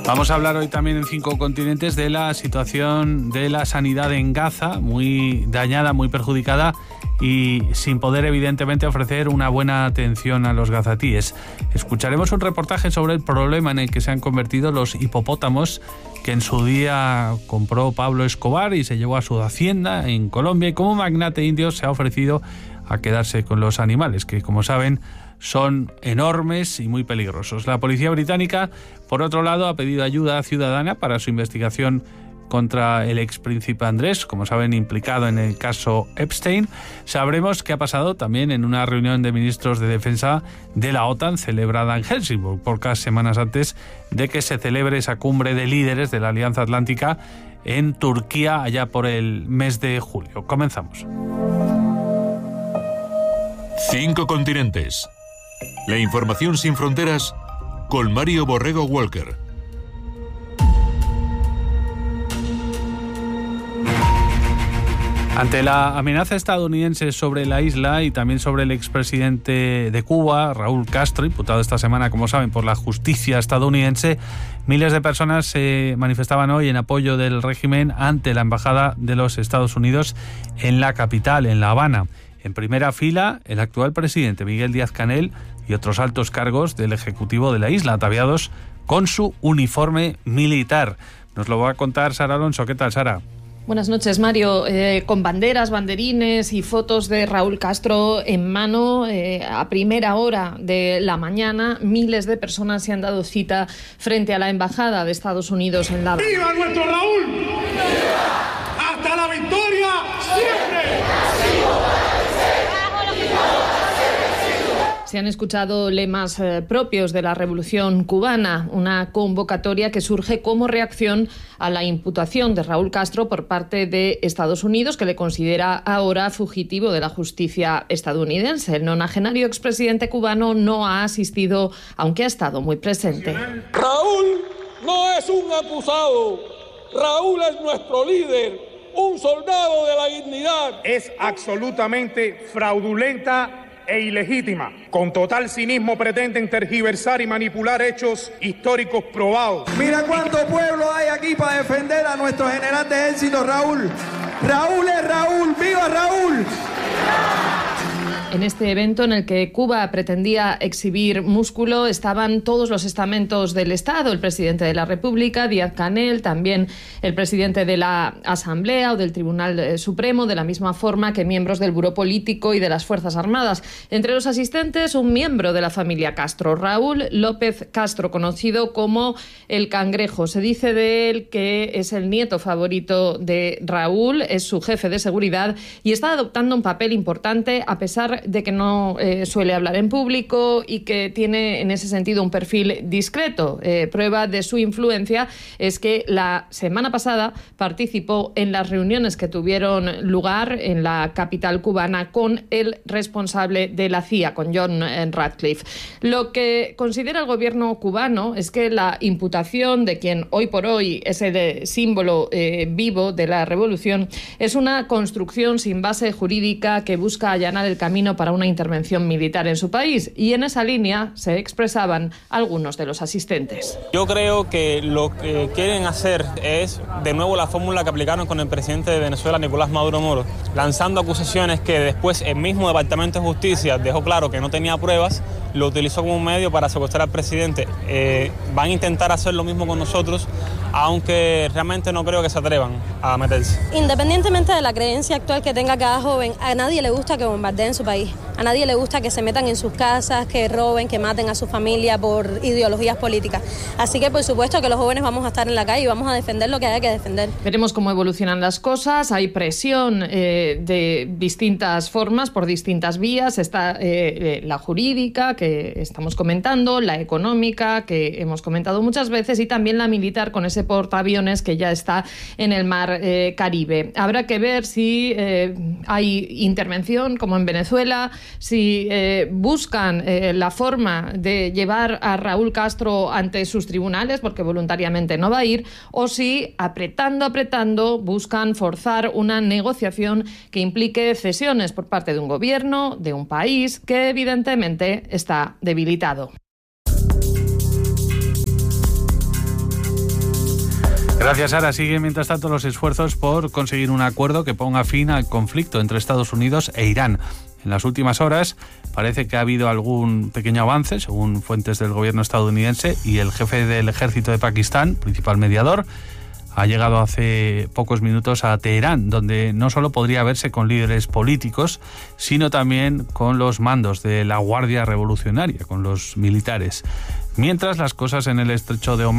Vamos a hablar hoy también en 5 continentes de la situación de la sanidad en Gaza, muy dañada, muy perjudicada y sin poder evidentemente ofrecer una buena atención a los gazatíes. Escucharemos un reportaje sobre el problema en el que se han convertido los hipopótamos que en su día compró Pablo Escobar y se llevó a su hacienda en Colombia, y cómo un magnate indio se ha ofrecido a quedarse con los animales, que como saben son enormes y muy peligrosos. La policía británica, por otro lado, ha pedido ayuda ciudadana para su investigación contra el expríncipe Andrés, como saben, implicado en el caso Epstein. Sabremos qué ha pasado también en una reunión de ministros de defensa de la OTAN celebrada en Helsinki, pocas semanas antes de que se celebre esa cumbre de líderes de la Alianza Atlántica en Turquía allá por el mes de julio. Comenzamos. 5 continentes. La información sin fronteras con Mario Borrego Walker. Ante la amenaza estadounidense sobre la isla y también sobre el expresidente de Cuba, Raúl Castro, imputado esta semana, como saben, por la justicia estadounidense, miles de personas se manifestaban hoy en apoyo del régimen ante la embajada de los Estados Unidos en la capital, en La Habana. En primera fila, el actual presidente Miguel Díaz-Canel y otros altos cargos del Ejecutivo de la isla, ataviados con su uniforme militar. Nos lo va a contar Sara Alonso. ¿Qué tal, Sara? Buenas noches, Mario. Con banderas, banderines y fotos de Raúl Castro en mano, a primera hora de la mañana, miles de personas se han dado cita frente a la Embajada de Estados Unidos en La Habana. ¡Viva nuestro Raúl! ¡Viva! ¡Hasta la victoria siempre! Se han escuchado lemas propios de la Revolución Cubana, una convocatoria que surge como reacción a la imputación de Raúl Castro por parte de Estados Unidos, que le considera ahora fugitivo de la justicia estadounidense. El nonagenario expresidente cubano no ha asistido, aunque ha estado muy presente. Raúl no es un acusado, Raúl es nuestro líder, un soldado de la dignidad. Es absolutamente fraudulenta e ilegítima. Con total cinismo pretenden tergiversar y manipular hechos históricos probados. Mira cuánto pueblo hay aquí para defender a nuestro general de ejército, Raúl. Raúl es Raúl, ¡viva Raúl! En este evento en el que Cuba pretendía exhibir músculo estaban todos los estamentos del Estado, el presidente de la República, Díaz-Canel, también el presidente de la Asamblea o del Tribunal Supremo, de la misma forma que miembros del Buró Político y de las Fuerzas Armadas. Entre los asistentes, un miembro de la familia Castro, Raúl López Castro, conocido como el Cangrejo. Se dice de él que es el nieto favorito de Raúl, es su jefe de seguridad y está adoptando un papel importante a pesar de que no suele hablar en público y que tiene en ese sentido un perfil discreto. Prueba de su influencia es que la semana pasada participó en las reuniones que tuvieron lugar en la capital cubana con el responsable de la CIA, con John Ratcliffe. Lo que considera el gobierno cubano es que la imputación de quien hoy por hoy es el símbolo vivo de la revolución es una construcción sin base jurídica que busca allanar el camino para una intervención militar en su país, y en esa línea se expresaban algunos de los asistentes. Yo creo que lo que quieren hacer es de nuevo la fórmula que aplicaron con el presidente de Venezuela, Nicolás Maduro Moro, lanzando acusaciones que después el mismo Departamento de Justicia dejó claro que no tenía pruebas, lo utilizó como un medio para secuestrar al presidente. Van a intentar hacer lo mismo con nosotros, aunque realmente no creo que se atrevan a meterse. Independientemente de la creencia actual que tenga cada joven, a nadie le gusta que bombardeen su país. A nadie le gusta que se metan en sus casas, que roben, que maten a su familia por ideologías políticas. Así que por supuesto que los jóvenes vamos a estar en la calle y vamos a defender lo que haya que defender. Veremos cómo evolucionan las cosas. Hay presión de distintas formas, por distintas vías. Está la jurídica, que estamos comentando, la económica, que hemos comentado muchas veces, y también la militar, con ese portaaviones que ya está en el mar Caribe. Habrá que ver si hay intervención, como en Venezuela, si buscan la forma de llevar a Raúl Castro ante sus tribunales, porque voluntariamente no va a ir, o si apretando buscan forzar una negociación que implique cesiones por parte de un gobierno, de un país que evidentemente está debilitado. Gracias, Sara. Siguen mientras tanto los esfuerzos por conseguir un acuerdo que ponga fin al conflicto entre Estados Unidos e Irán. En las últimas horas parece que ha habido algún pequeño avance, según fuentes del gobierno estadounidense, y el jefe del ejército de Pakistán, principal mediador, ha llegado hace pocos minutos a Teherán, donde no solo podría verse con líderes políticos, sino también con los mandos de la Guardia Revolucionaria, con los militares. Mientras las cosas en el estrecho de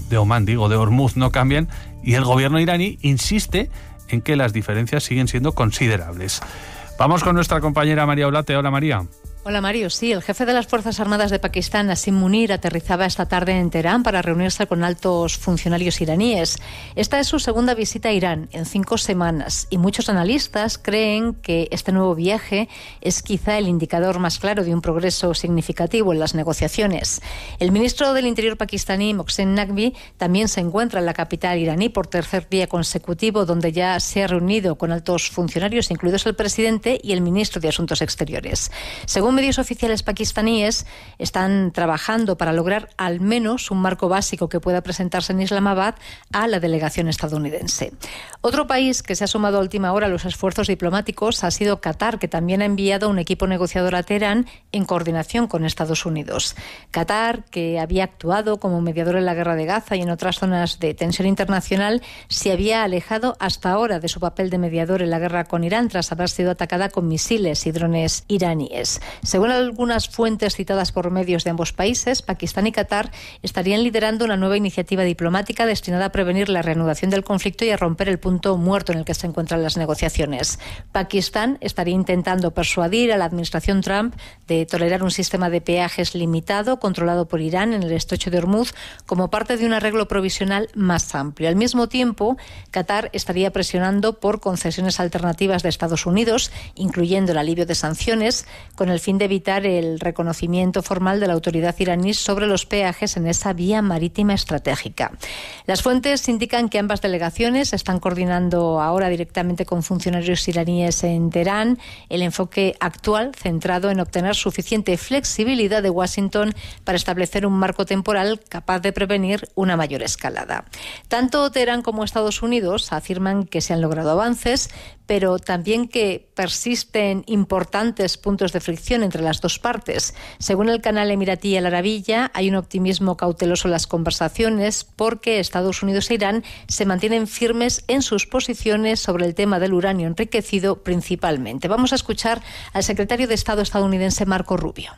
Hormuz no cambian, y el gobierno iraní insiste en que las diferencias siguen siendo considerables. Vamos con nuestra compañera María Olate. Hola, María. Hola, Mario. Sí, el jefe de las Fuerzas Armadas de Pakistán, Asim Munir, aterrizaba esta tarde en Teherán para reunirse con altos funcionarios iraníes. Esta es su segunda visita a Irán en 5 semanas y muchos analistas creen que este nuevo viaje es quizá el indicador más claro de un progreso significativo en las negociaciones. El ministro del Interior pakistaní, Mohsen Naqvi, también se encuentra en la capital iraní por tercer día consecutivo, donde ya se ha reunido con altos funcionarios, incluidos el presidente y el ministro de Asuntos Exteriores. Según medios oficiales pakistaníes, están trabajando para lograr al menos un marco básico que pueda presentarse en Islamabad a la delegación estadounidense. Otro país que se ha sumado a última hora a los esfuerzos diplomáticos ha sido Qatar, que también ha enviado un equipo negociador a Teherán en coordinación con Estados Unidos. Qatar, que había actuado como mediador en la guerra de Gaza y en otras zonas de tensión internacional, se había alejado hasta ahora de su papel de mediador en la guerra con Irán tras haber sido atacada con misiles y drones iraníes. Según algunas fuentes citadas por medios de ambos países, Pakistán y Qatar estarían liderando una nueva iniciativa diplomática destinada a prevenir la reanudación del conflicto y a romper el punto muerto en el que se encuentran las negociaciones. Pakistán estaría intentando persuadir a la administración Trump de tolerar un sistema de peajes limitado controlado por Irán en el estrecho de Hormuz como parte de un arreglo provisional más amplio. Al mismo tiempo, Qatar estaría presionando por concesiones alternativas de Estados Unidos, incluyendo el alivio de sanciones, con el fin de evitar el reconocimiento formal de la autoridad iraní sobre los peajes en esa vía marítima estratégica. Las fuentes indican que ambas delegaciones están coordinando ahora directamente con funcionarios iraníes en Teherán el enfoque actual centrado en obtener suficiente flexibilidad de Washington para establecer un marco temporal capaz de prevenir una mayor escalada. Tanto Teherán como Estados Unidos afirman que se han logrado avances, pero también que persisten importantes puntos de fricción entre las dos partes. Según el canal emiratí Al Arabiya, hay un optimismo cauteloso en las conversaciones porque Estados Unidos e Irán se mantienen firmes en sus posiciones sobre el tema del uranio enriquecido principalmente. Vamos a escuchar al secretario de Estado estadounidense Marco Rubio.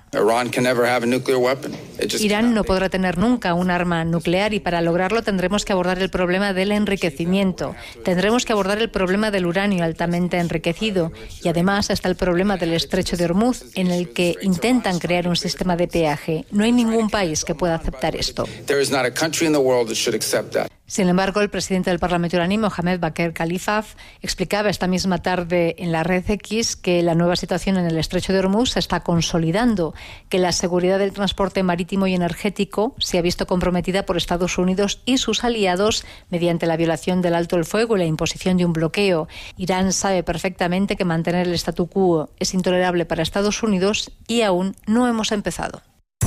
Irán no podrá tener nunca un arma nuclear y para lograrlo tendremos que abordar el problema del enriquecimiento. Tendremos que abordar el problema del uranio altamente enriquecido y además está el problema del estrecho de Hormuz en el que intentan crear un sistema de peaje. No hay ningún país que pueda aceptar esto. Sin embargo, el presidente del Parlamento iraní, Mohammad Bagher Khalilzad, explicaba esta misma tarde en la red X que la nueva situación en el estrecho de Hormuz se está consolidando, que la seguridad del transporte marítimo y energético se ha visto comprometida por Estados Unidos y sus aliados mediante la violación del alto el fuego y la imposición de un bloqueo. Irán sabe perfectamente que mantener el statu quo es intolerable para Estados Unidos y aún no hemos empezado.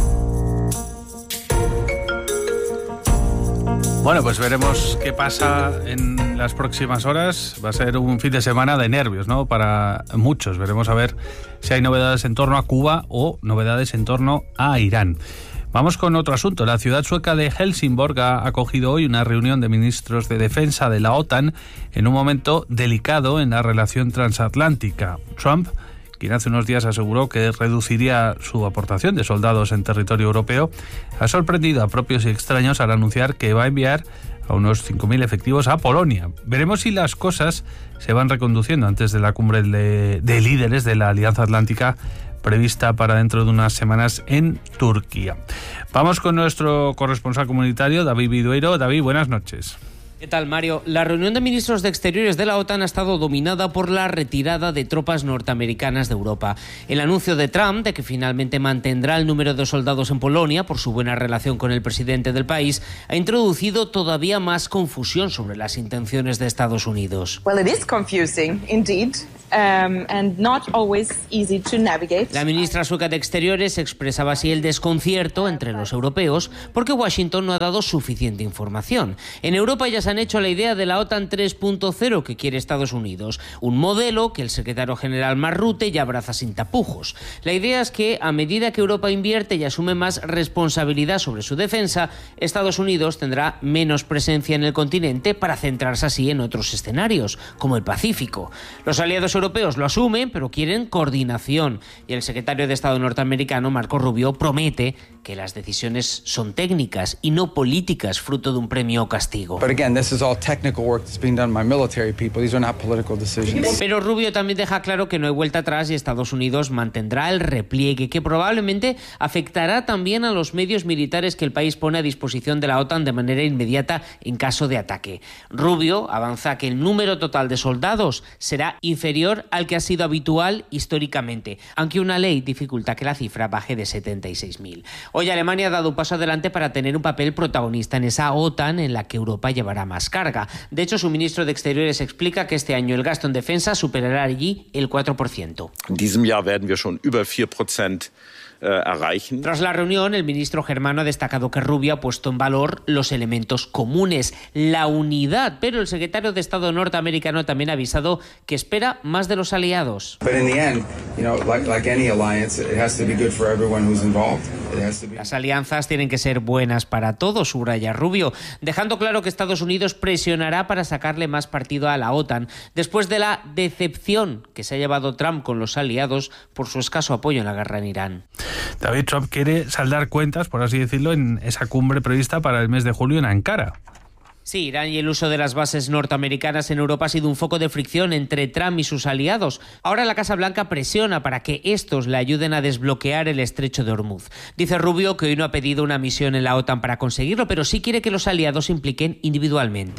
Bueno, pues veremos qué pasa en las próximas horas. Va a ser un fin de semana de nervios, ¿no? Para muchos. Veremos a ver si hay novedades en torno a Cuba o novedades en torno a Irán. Vamos con otro asunto. La ciudad sueca de Helsingborg ha acogido hoy una reunión de ministros de defensa de la OTAN en un momento delicado en la relación transatlántica. Trump, quien hace unos días aseguró que reduciría su aportación de soldados en territorio europeo, ha sorprendido a propios y extraños al anunciar que va a enviar a unos 5.000 efectivos a Polonia. Veremos si las cosas se van reconduciendo antes de la cumbre de líderes de la Alianza Atlántica prevista para dentro de unas semanas en Turquía. Vamos con nuestro corresponsal comunitario, David Vidueiro. David, buenas noches. ¿Qué tal, Mario? La reunión de ministros de Exteriores de la OTAN ha estado dominada por la retirada de tropas norteamericanas de Europa. El anuncio de Trump de que finalmente mantendrá el número de soldados en Polonia por su buena relación con el presidente del país ha introducido todavía más confusión sobre las intenciones de Estados Unidos. Well, it is confusing, indeed. and not always easy to navigate. La ministra sueca de Exteriores expresaba así el desconcierto entre los europeos porque Washington no ha dado suficiente información. En Europa ya se han hecho la idea de la OTAN 3.0 que quiere Estados Unidos, un modelo que el secretario general Mark Rutte ya abraza sin tapujos. La idea es que a medida que Europa invierte y asume más responsabilidad sobre su defensa, Estados Unidos tendrá menos presencia en el continente para centrarse así en otros escenarios, como el Pacífico. Los aliados europeos lo asumen, pero quieren coordinación. Y el secretario de Estado norteamericano, Marco Rubio, promete que las decisiones son técnicas y no políticas, fruto de un premio o castigo. Pero Rubio también deja claro que no hay vuelta atrás y Estados Unidos mantendrá el repliegue, que probablemente afectará también a los medios militares que el país pone a disposición de la OTAN de manera inmediata en caso de ataque. Rubio avanza que el número total de soldados será inferior al que ha sido habitual históricamente, aunque una ley dificulta que la cifra baje de 76.000. Hoy Alemania ha dado un paso adelante para tener un papel protagonista en esa OTAN en la que Europa llevará más carga. De hecho, su ministro de Exteriores explica que este año el gasto en defensa superará allí el 4%. En diesem Jahr werden wir schon über 4% erreichen. Tras la reunión, el ministro germano ha destacado que Rubio ha puesto en valor los elementos comunes, la unidad, pero el secretario de Estado norteamericano también ha avisado que espera más de los aliados. Las alianzas tienen que ser buenas para todos, subraya Rubio, dejando claro que Estados Unidos presionará para sacarle más partido a la OTAN, después de la decepción que se ha llevado Trump con los aliados por su escaso apoyo en la guerra en Irán. David, Trump quiere saldar cuentas, por así decirlo, en esa cumbre prevista para el mes de julio en Ankara. Sí, Irán y el uso de las bases norteamericanas en Europa ha sido un foco de fricción entre Trump y sus aliados. Ahora la Casa Blanca presiona para que estos le ayuden a desbloquear el estrecho de Hormuz. Dice Rubio que hoy no ha pedido una misión en la OTAN para conseguirlo, pero sí quiere que los aliados se impliquen individualmente.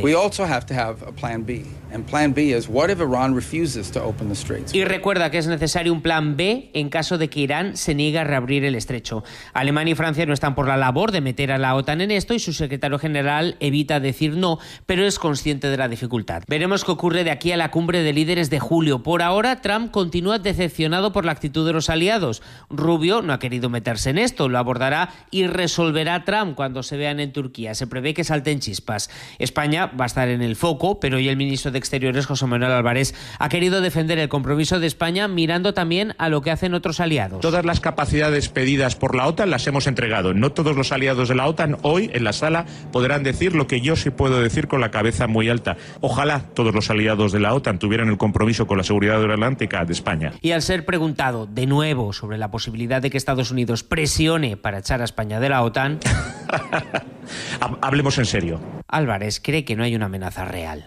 Y recuerda que es necesario un plan B en caso de que Irán se niegue a reabrir el estrecho. Alemania y Francia no están por la labor de meter a la OTAN en esto y su secretario general evita decir no, pero es consciente de la dificultad. Veremos qué ocurre de aquí a la cumbre de líderes de julio. Por ahora, Trump continúa decepcionado por la actitud de los aliados. Rubio no ha querido meterse en esto, lo abordará y resolverá Trump cuando se vean en Turquía. Se prevé que salten chispas. España va a estar en el foco, pero hoy el ministro de Exteriores, José Manuel Álvarez, ha querido defender el compromiso de España mirando también a lo que hacen otros aliados. Todas las capacidades pedidas por la OTAN las hemos entregado. No todos los aliados de la OTAN hoy en la sala podrán decir lo que yo sí puedo decir con la cabeza muy alta. Ojalá todos los aliados de la OTAN tuvieran el compromiso con la seguridad aeronáutica de España. Y al ser preguntado de nuevo sobre la posibilidad de que Estados Unidos presione para echar a España de la OTAN... Hablemos en serio. Álvarez cree que no hay una amenaza real.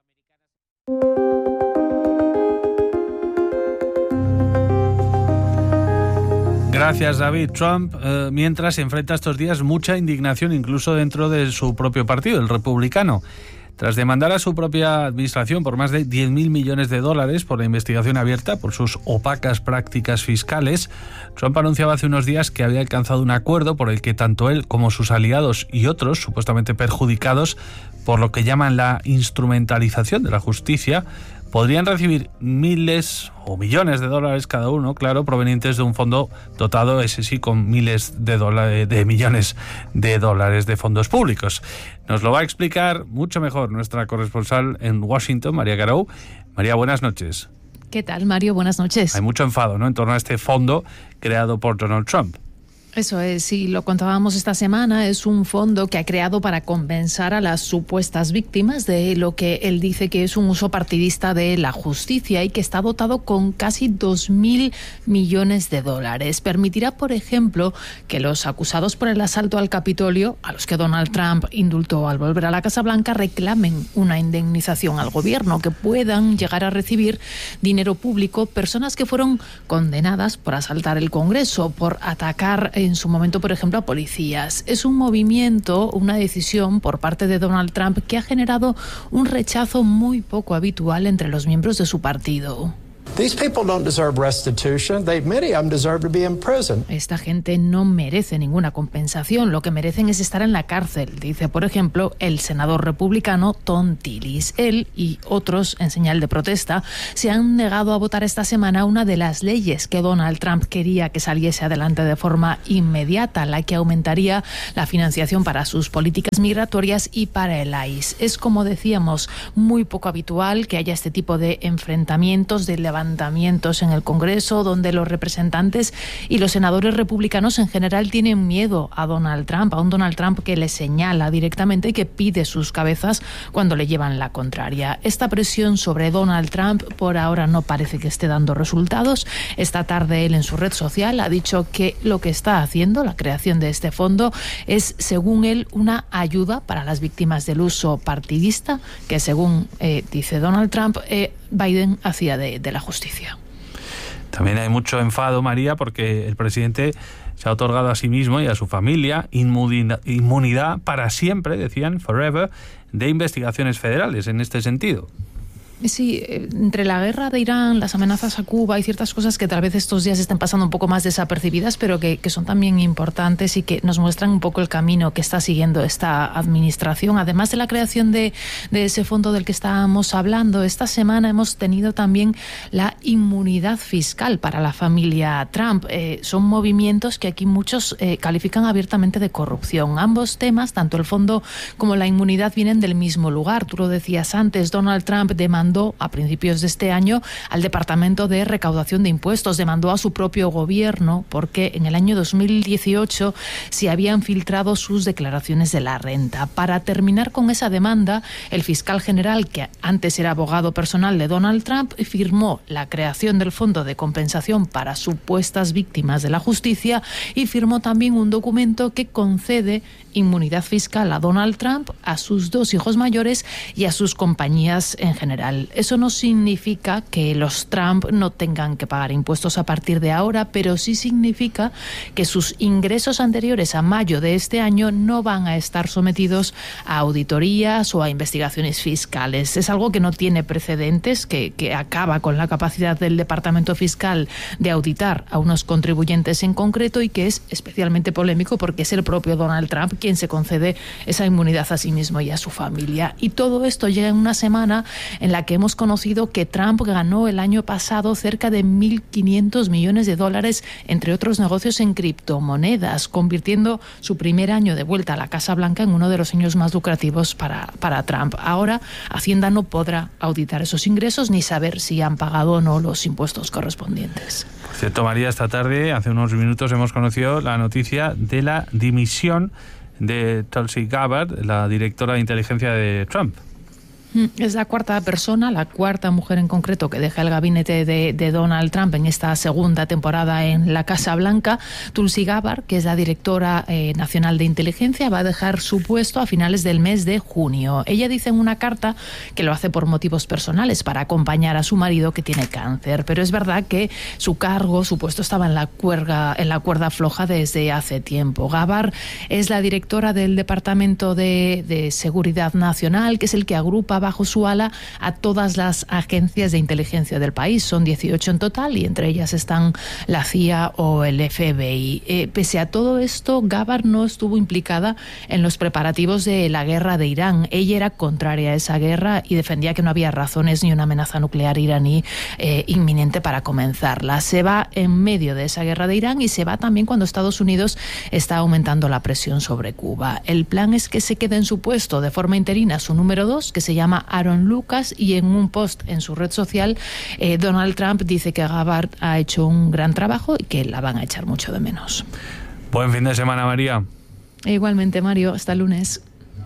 Gracias, David. Trump, mientras, enfrenta estos días mucha indignación incluso dentro de su propio partido, el republicano. Tras demandar a su propia administración por más de 10.000 millones de dólares por la investigación abierta por sus opacas prácticas fiscales, Trump anunciaba hace unos días que había alcanzado un acuerdo por el que tanto él como sus aliados y otros, supuestamente perjudicados por lo que llaman la instrumentalización de la justicia, podrían recibir miles o millones de dólares cada uno, claro, provenientes de un fondo dotado, ese sí, con miles de millones de dólares de fondos públicos. Nos lo va a explicar mucho mejor nuestra corresponsal en Washington, María Garou. María, buenas noches. ¿Qué tal, Mario? Buenas noches. Hay mucho enfado, ¿no?, en torno a este fondo creado por Donald Trump. Eso es, sí, lo contábamos esta semana, es un fondo que ha creado para compensar a las supuestas víctimas de lo que él dice que es un uso partidista de la justicia y que está dotado con casi 2.000 millones de dólares. Permitirá, por ejemplo, que los acusados por el asalto al Capitolio, a los que Donald Trump indultó al volver a la Casa Blanca, reclamen una indemnización al gobierno, que puedan llegar a recibir dinero público personas que fueron condenadas por asaltar el Congreso, por atacar en su momento, por ejemplo, a policías. Es un movimiento, una decisión por parte de Donald Trump que ha generado un rechazo muy poco habitual entre los miembros de su partido. Esta gente no merece ninguna compensación, lo que merecen es estar en la cárcel, dice, por ejemplo, el senador republicano Thom Tillis. Él y otros, en señal de protesta, se han negado a votar esta semana una de las leyes que Donald Trump quería que saliese adelante de forma inmediata, la que aumentaría la financiación para sus políticas migratorias y para el ICE. Es, como decíamos, muy poco habitual que haya este tipo de enfrentamientos, de levantamientos en el Congreso, donde los representantes y los senadores republicanos en general tienen miedo a Donald Trump, a un Donald Trump que le señala directamente y que pide sus cabezas cuando le llevan la contraria. Esta presión sobre Donald Trump por ahora no parece que esté dando resultados. Esta tarde él en su red social ha dicho que lo que está haciendo, la creación de este fondo, es, según él, una ayuda para las víctimas del uso partidista que, según dice Donald Trump, Biden hacía de la justicia. También hay mucho enfado, María, porque el presidente se ha otorgado a sí mismo y a su familia inmunidad para siempre, decían, forever, de investigaciones federales en este sentido. Sí, entre la guerra de Irán, las amenazas a Cuba, hay ciertas cosas que tal vez estos días estén pasando un poco más desapercibidas, pero que son también importantes y que nos muestran un poco el camino que está siguiendo esta administración. Además de la creación de ese fondo del que estábamos hablando, esta semana hemos tenido también la inmunidad fiscal para la familia Trump. Son movimientos que aquí muchos califican abiertamente de corrupción. Ambos temas, tanto el fondo como la inmunidad, vienen del mismo lugar. Tú lo decías antes, Donald Trump demandó a principios de este año al Departamento de Recaudación de Impuestos, demandó a su propio gobierno porque en el año 2018 se habían filtrado sus declaraciones de la renta. Para terminar con esa demanda, el fiscal general, que antes era abogado personal de Donald Trump, firmó la creación del Fondo de Compensación para supuestas víctimas de la justicia y firmó también un documento que concede inmunidad fiscal a Donald Trump, a sus 2 hijos mayores y a sus compañías en general. Eso no significa que los Trump no tengan que pagar impuestos a partir de ahora, pero sí significa que sus ingresos anteriores a mayo de este año no van a estar sometidos a auditorías o a investigaciones fiscales. Es algo que no tiene precedentes, que acaba con la capacidad del Departamento Fiscal de auditar a unos contribuyentes en concreto y que es especialmente polémico porque es el propio Donald Trump quien se concede esa inmunidad a sí mismo y a su familia. Y todo esto llega en una semana en la que hemos conocido que Trump ganó el año pasado cerca de $1.500 millones entre otros negocios en criptomonedas, convirtiendo su primer año de vuelta a la Casa Blanca en uno de los años más lucrativos para Trump. Ahora, Hacienda no podrá auditar esos ingresos ni saber si han pagado o no los impuestos correspondientes. Por cierto, María, esta tarde, hace unos minutos, hemos conocido la noticia de la dimisión de Tulsi Gabbard, la directora de inteligencia de Trump. Es la cuarta persona, la cuarta mujer en concreto que deja el gabinete de Donald Trump en esta segunda temporada en la Casa Blanca. Tulsi Gabbard, que es la directora nacional de inteligencia, va a dejar su puesto a finales del mes de junio. Ella dice en una carta que lo hace por motivos personales, para acompañar a su marido que tiene cáncer. Pero es verdad que su cargo, su puesto estaba en la cuerda floja desde hace tiempo. Gabbard es la directora del Departamento de Seguridad Nacional, que es el que agrupa bajo su ala a todas las agencias de inteligencia del país. Son 18 en total y entre ellas están la CIA o el FBI. Pese a todo esto, Gabbard no estuvo implicada en los preparativos de la guerra de Irán. Ella era contraria a esa guerra y defendía que no había razones ni una amenaza nuclear iraní inminente para comenzarla. Se va en medio de esa guerra de Irán y se va también cuando Estados Unidos está aumentando la presión sobre Cuba. El plan es que se quede en su puesto de forma interina su número 2, que se llama Aaron Lucas, y en un post en su red social Donald Trump dice que Gabbard ha hecho un gran trabajo y que la van a echar mucho de menos. Buen fin de semana, María. Igualmente, Mario, hasta el lunes.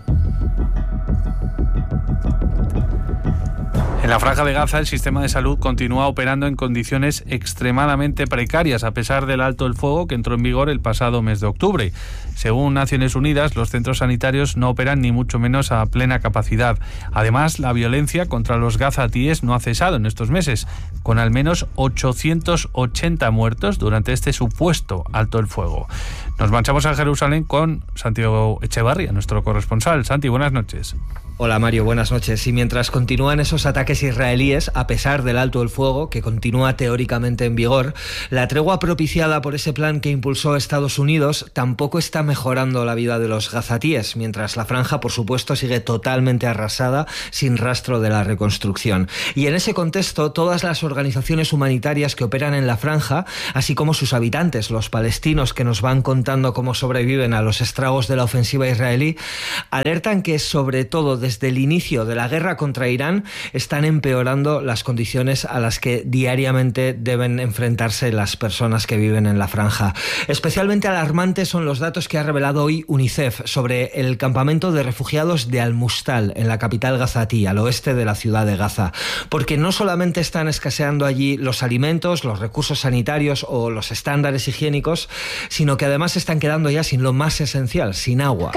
En la Franja de Gaza, el sistema de salud continúa operando en condiciones extremadamente precarias, a pesar del alto el fuego que entró en vigor el pasado mes de octubre. Según Naciones Unidas, los centros sanitarios no operan ni mucho menos a plena capacidad. Además, la violencia contra los gazatíes no ha cesado en estos meses, con al menos 880 muertos durante este supuesto alto el fuego. Nos marchamos a Jerusalén con Santiago Echevarría, nuestro corresponsal. Santi, buenas noches. Hola Mario, buenas noches. Y mientras continúan esos ataques militares israelíes, a pesar del alto el fuego, que continúa teóricamente en vigor. La tregua propiciada por ese plan que impulsó Estados Unidos tampoco está mejorando la vida de los gazatíes, mientras la franja, por supuesto, sigue totalmente arrasada, sin rastro de la reconstrucción. Y en ese contexto, todas las organizaciones humanitarias que operan en la franja, así como sus habitantes, los palestinos, que nos van contando cómo sobreviven a los estragos de la ofensiva israelí, alertan que, sobre todo desde el inicio de la guerra contra Irán, están empeorando las condiciones a las que diariamente deben enfrentarse las personas que viven en la franja. Especialmente alarmantes son los datos que ha revelado hoy UNICEF sobre el campamento de refugiados de Al-Mustal, en la capital gazatí, al oeste de la ciudad de Gaza. Porque no solamente están escaseando allí los alimentos, los recursos sanitarios o los estándares higiénicos, sino que además están quedando ya sin lo más esencial, sin agua.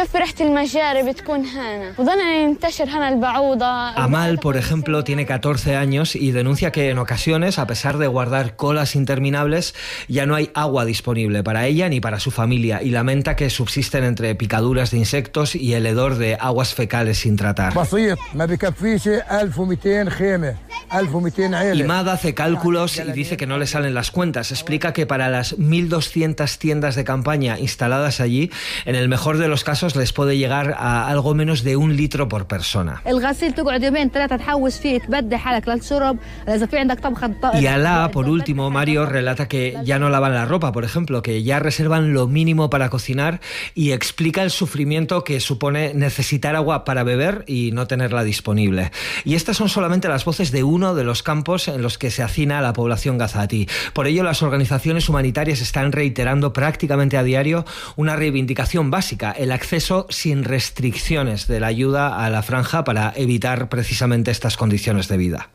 Amal, por ejemplo, tiene 14 años y denuncia que en ocasiones, a pesar de guardar colas interminables, ya no hay agua disponible para ella ni para su familia, y lamenta que subsisten entre picaduras de insectos y el hedor de aguas fecales sin tratar. Imad hace cálculos y dice que no le salen las cuentas. Explica que para las 1.200 tiendas de campaña instaladas allí, en el mejor de los casos les puede llegar a algo menos de 1 litro por persona. Y Alá, por último, Mario, relata que ya no lavan la ropa, por ejemplo, que ya reservan lo mínimo para cocinar, y explica el sufrimiento que supone necesitar agua para beber y no tenerla disponible. Y estas son solamente las voces de uno de los campos en los que se hacina la población gazatí. Por ello, las organizaciones humanitarias están reiterando prácticamente a diario una reivindicación básica: el acceso sin restricciones de la ayuda a la franja para evitar precisamente estas condiciones de vida.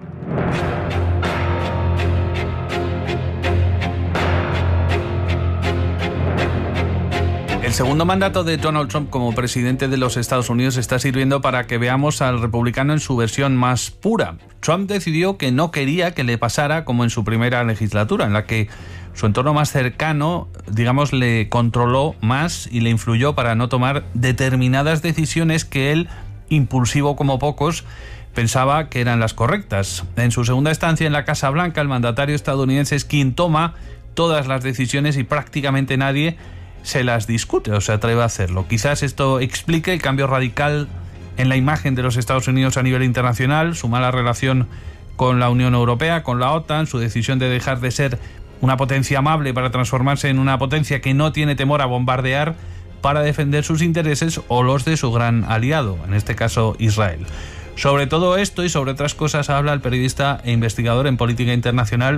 El segundo mandato de Donald Trump como presidente de los Estados Unidos está sirviendo para que veamos al republicano en su versión más pura. Trump decidió que no quería que le pasara como en su primera legislatura, en la que su entorno más cercano, digamos, le controló más y le influyó para no tomar determinadas decisiones que él, impulsivo como pocos, pensaba que eran las correctas. En su segunda estancia en la Casa Blanca, el mandatario estadounidense es quien toma todas las decisiones y prácticamente nadie se las discute o se atreve a hacerlo. Quizás esto explique el cambio radical en la imagen de los Estados Unidos a nivel internacional, su mala relación con la Unión Europea, con la OTAN, su decisión de dejar de ser una potencia amable para transformarse en una potencia que no tiene temor a bombardear para defender sus intereses o los de su gran aliado, en este caso Israel. Sobre todo esto y sobre otras cosas habla el periodista e investigador en política internacional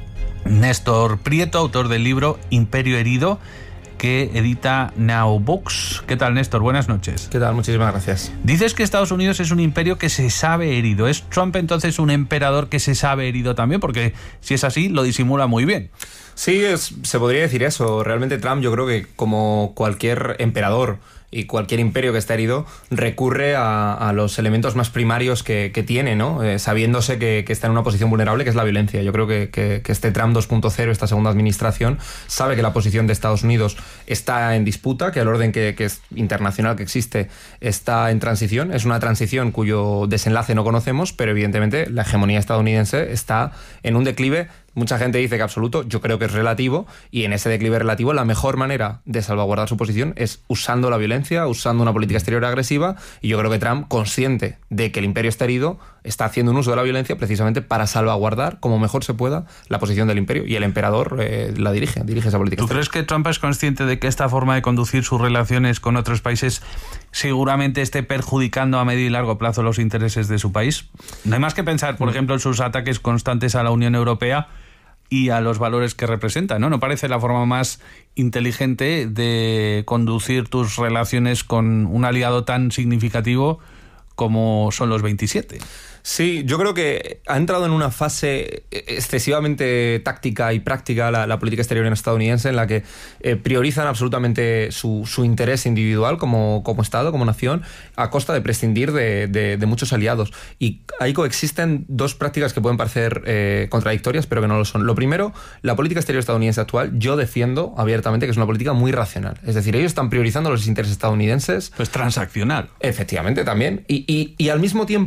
Néstor Prieto, autor del libro Imperio herido, que edita Now Books. ¿Qué tal, Néstor? Buenas noches. ¿Qué tal? Muchísimas gracias. Dices que Estados Unidos es un imperio que se sabe herido. ¿Es Trump entonces un emperador que se sabe herido también? Porque si es así, lo disimula muy bien. Sí, se podría decir eso. Realmente Trump, yo creo que como cualquier emperador y cualquier imperio que está herido, recurre a los elementos más primarios que tiene, ¿no? Sabiéndose que está en una posición vulnerable, que es la violencia. Yo creo que este Trump 2.0, esta segunda administración, sabe que la posición de Estados Unidos está en disputa, que el orden que es internacional que existe está en transición. Es una transición cuyo desenlace no conocemos, pero evidentemente la hegemonía estadounidense está en un declive. Mucha gente dice que absoluto, yo creo que es relativo, y en ese declive relativo la mejor manera de salvaguardar su posición es usando la violencia, usando una política exterior agresiva, y yo creo que Trump, consciente de que el imperio está herido, está haciendo un uso de la violencia precisamente para salvaguardar como mejor se pueda la posición del imperio, y el emperador la dirige esa política. ¿Tú crees que Trump es consciente de que esta forma de conducir sus relaciones con otros países seguramente esté perjudicando a medio y largo plazo los intereses de su país? No hay más que pensar, por ejemplo, en sus ataques constantes a la Unión Europea y a los valores que representa, ¿no? ¿No parece la forma más inteligente de conducir tus relaciones con un aliado tan significativo como son los 27? Sí, yo creo que ha entrado en una fase excesivamente táctica y práctica la política exterior estadounidense, en la que priorizan absolutamente su interés individual como Estado, como nación, a costa de prescindir de muchos aliados. Y ahí coexisten dos prácticas que pueden parecer contradictorias, pero que no lo son. Lo primero, la política exterior estadounidense actual, yo defiendo abiertamente que es una política muy racional. Es decir, ellos están priorizando los intereses estadounidenses. Pues transaccional. Efectivamente, también. Y al mismo tiempo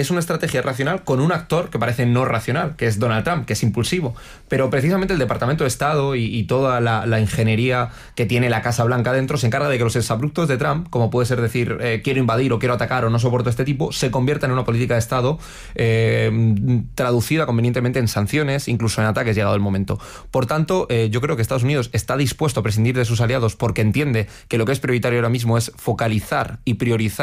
es una estrategia racional con un actor que parece no racional, que es Donald Trump, que es impulsivo. Pero precisamente el Departamento de Estado y toda la ingeniería que tiene la Casa Blanca dentro se encarga de que los exabruptos de Trump, como puede ser decir quiero invadir o quiero atacar o no soporto este tipo, se conviertan en una política de Estado traducida convenientemente en sanciones, incluso en ataques llegado el momento. Por tanto, yo creo que Estados Unidos está dispuesto a prescindir de sus aliados porque entiende que lo que es prioritario ahora mismo es focalizar y priorizar